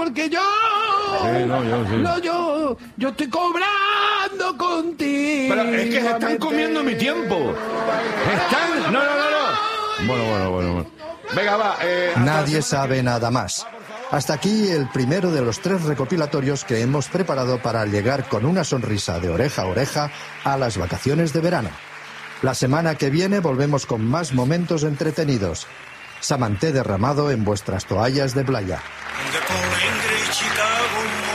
porque yo... Sí, no, yo sí. No, yo estoy cobrando contigo. Pero es que se están comiendo mi tiempo. Están... No. Bueno. Venga, va. Nadie sabe nada más. Hasta aquí el primero de los 3 recopilatorios que hemos preparado para llegar con una sonrisa de oreja a oreja a las vacaciones de verano. La semana que viene volvemos con más momentos entretenidos. Samanté derramado en vuestras toallas de playa. Chicago.